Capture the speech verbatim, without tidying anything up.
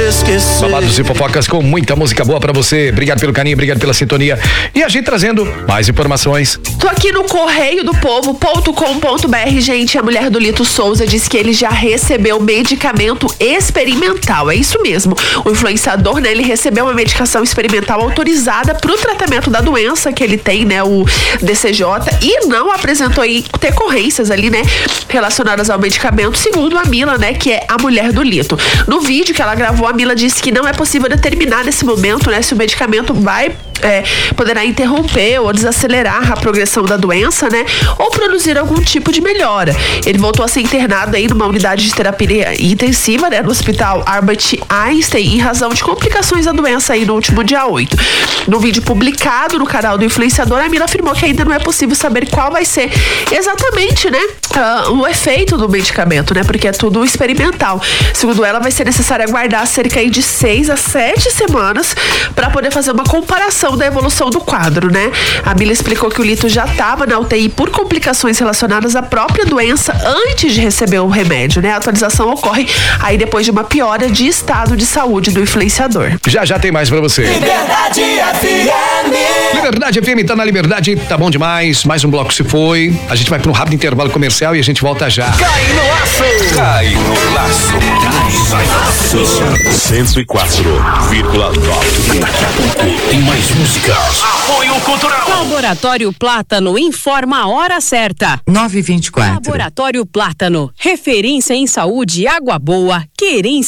esquecer. Babados e fofocas com muita música boa pra você. Obrigado pelo carinho, obrigado pela sintonia. E a gente trazendo mais informações. Tô aqui no correio do povo ponto com ponto b r, gente. A mulher do Lito Souza disse que ele já recebeu medicamento experimental. É isso mesmo. O influenciador, né, ele recebeu uma medicação experimental autorizada pro tratamento da doença que ele tem, né, o D C J, e não apresentou aí decorrências ali, né, relacionadas ao medicamento, segundo a Mila, né, que é a mulher do Lito. No vídeo que ela gravou, a Mila disse que não é possível determinar nesse momento, né, se o medicamento vai É, poderá interromper ou desacelerar a progressão da doença, né? Ou produzir algum tipo de melhora. Ele voltou a ser internado aí numa unidade de terapia intensiva, né? No hospital Albert Einstein, em razão de complicações da doença aí no último dia oito. No vídeo publicado no canal do influenciador, a Mila afirmou que ainda não é possível saber qual vai ser exatamente, né? Uh, o efeito do medicamento, né? Porque é tudo experimental. Segundo ela, vai ser necessário aguardar cerca aí de seis a sete semanas para poder fazer uma comparação da evolução do quadro, né? A Mila explicou que o Lito já estava na U T I por complicações relacionadas à própria doença antes de receber o remédio, né? A atualização ocorre aí depois de uma piora de estado de saúde do influenciador. Já já tem mais pra você. Liberdade F M. Liberdade F M, tá na Liberdade, tá bom demais. Mais um bloco se foi. A gente vai pra um rápido intervalo comercial e a gente volta já. Cai no laço. Cai no laço. Cai no laço. cento e quatro vírgula nove. Tem mais músicas. Apoio Cultural. Laboratório Plátano informa a hora certa. nove e vinte e quatro. Laboratório Plátano, referência em saúde, água boa, querência.